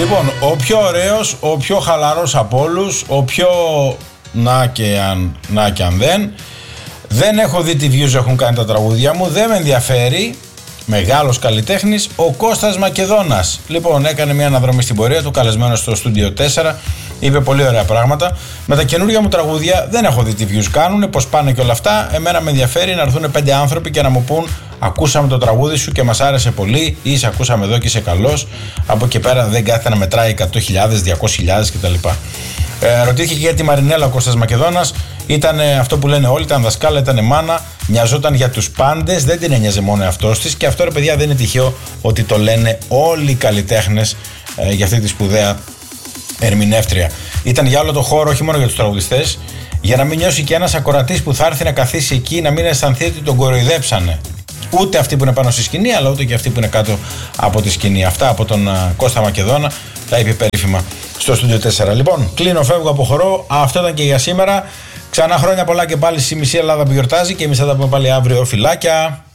Λοιπόν, ο πιο ωραίος, ο πιο χαλαρός από όλους, ο πιο να και αν δεν έχω δει τι views έχουν κάνει τα τραγούδια μου, δεν με ενδιαφέρει, μεγάλος καλλιτέχνης, ο Κώστας Μακεδόνας. Λοιπόν, έκανε μια αναδρομή στην πορεία του, καλεσμένος στο Studio 4, είπε πολύ ωραία πράγματα. Με τα καινούργια μου τραγούδια δεν έχω δει τι views κάνουν, πώς πάνε και όλα αυτά. Εμένα με ενδιαφέρει να έρθουν 5 άνθρωποι και να μου πούν: ακούσαμε το τραγούδι σου και μας άρεσε πολύ, ή σε ακούσαμε εδώ και είσαι καλός. Από εκεί πέρα δεν κάθεται να μετράει 100.000, 200.000 κτλ. Ρωτήθηκε και για τη Μαρινέλα ο Κώστας Μακεδόνας. Ήταν αυτό που λένε όλοι, ήταν δασκάλα, ήταν μάνα, μοιαζόταν για τους πάντες, δεν την ένοιαζε μόνο εαυτός της. Και αυτό, ρε παιδιά, δεν είναι τυχαίο ότι το λένε όλοι οι καλλιτέχνες για αυτή τη σπουδαία ερμηνεύτρια. Ήταν για όλο το χώρο, όχι μόνο για τους τραγουδιστές, για να μην νιώσει και ένας ακροατής που θα έρθει να καθίσει εκεί να μην αισθανθεί ότι τον κοροϊδέψανε. Ούτε αυτοί που είναι πάνω στη σκηνή, αλλά ούτε και αυτοί που είναι κάτω από τη σκηνή. Αυτά από τον Κώστα Μακεδόνα τα είπε περίφημα στο Studio 4. Λοιπόν, κλείνω, φεύγω, αποχωρώ. Αυτό ήταν και για σήμερα. Ξανά χρόνια πολλά και πάλι στη μισή Ελλάδα που γιορτάζει και εμείς θα τα πούμε πάλι αύριο. Φιλάκια!